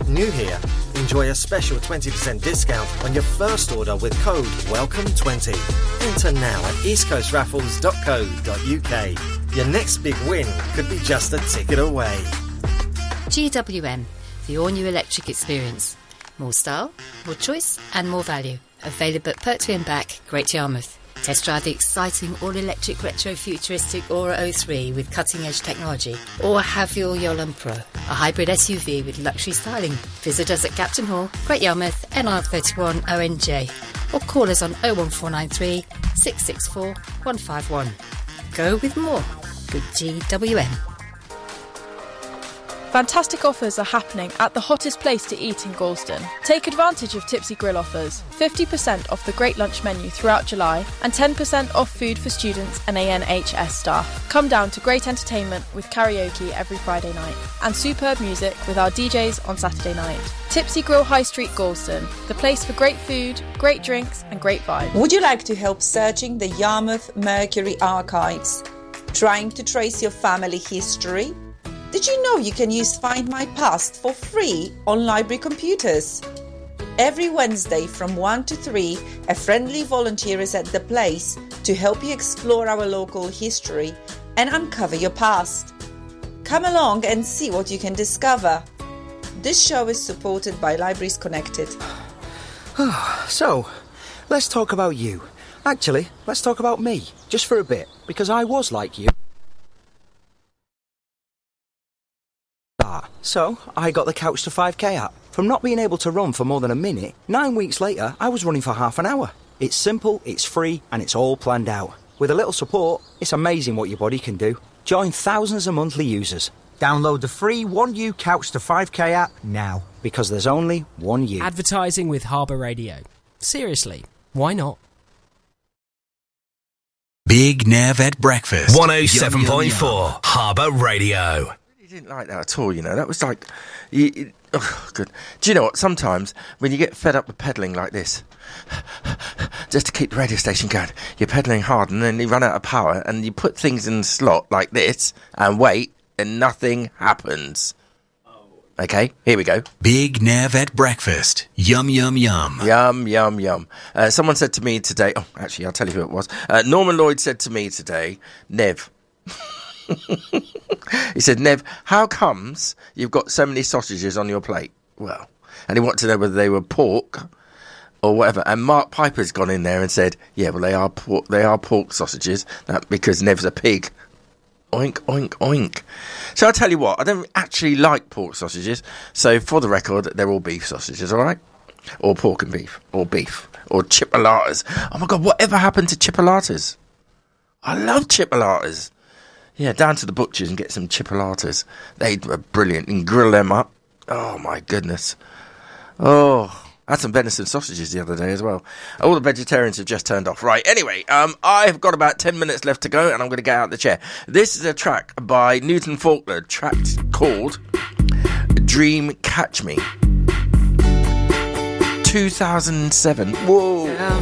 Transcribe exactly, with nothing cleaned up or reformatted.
new here. Enjoy a special twenty percent discount on your first order with code welcome twenty. Enter now at east coast raffles dot co dot uk. Your next big win could be just a ticket away. G W M, the all-new electric experience. More style, more choice and more value. Available at Pertwee and Back, Great Yarmouth. Test drive the exciting all-electric retro-futuristic Aura oh three with cutting-edge technology. Or have your Yolan Pro, a hybrid S U V with luxury styling. Visit us at Captain Hall, Great Yarmouth, N R thirty-one O N J. Or call us on oh one four nine three, six six four, one five one. Go with more. Good G W M. Fantastic offers are happening at the hottest place to eat in Galston. Take advantage of Tipsy Grill offers. fifty percent off the Great Lunch menu throughout July and ten percent off food for students and A N H S staff. Come down to great entertainment with karaoke every Friday night and superb music with our D Js on Saturday night. Tipsy Grill High Street, Galston, the place for great food, great drinks and great vibes. Would you like to help searching the Yarmouth Mercury archives? Trying to trace your family history? Did you know you can use Find My Past for free on library computers? Every Wednesday from one to three, a friendly volunteer is at the place to help you explore our local history and uncover your past. Come along and see what you can discover. This show is supported by Libraries Connected. So, let's talk about you. Actually, let's talk about me, just for a bit, because I was like you. So, I got the Couch to five K app. From not being able to run for more than a minute, nine weeks later, I was running for half an hour. It's simple, it's free, and it's all planned out. With a little support, it's amazing what your body can do. Join thousands of monthly users. Download the free one U Couch to five K app now. Because there's only one you. Advertising with Harbour Radio. Seriously, why not? Big Nev at Breakfast. one oh seven point four Harbour Radio. I didn't like that at all, you know. That was like, you, you, oh, good. Do you know what? Sometimes when you get fed up with pedalling like this, just to keep the radio station going, you're pedalling hard and then you run out of power and you put things in the slot like this and wait and nothing happens. Okay, here we go. Big Nev at Breakfast. Yum, yum, yum. Yum, yum, yum. Uh, someone said to me today, oh, actually, I'll tell you who it was. Uh, Norman Lloyd said to me today, Nev. He said, Nev, how comes you've got so many sausages on your plate? Well, and he wanted to know whether they were pork or whatever. And Mark Piper's gone in there and said, yeah, well, they are pork, they are pork sausages, that because Nev's a pig. Oink, oink, oink. So I'll tell you what, I don't actually like pork sausages. So for the record, they're all beef sausages, all right? Or pork and beef, or beef, or chipolatas. Oh my God, whatever happened to chipolatas? I love chipolatas. Yeah, down to the butchers and get some chipolatas. They were brilliant. And grill them up. Oh, my goodness. Oh, I had some venison sausages the other day as well. All the vegetarians have just turned off. Right, anyway, um, I've got about ten minutes left to go, and I'm going to get out of the chair. This is a track by Newton Faulkner, track called Dream Catch Me. two thousand seven. Whoa.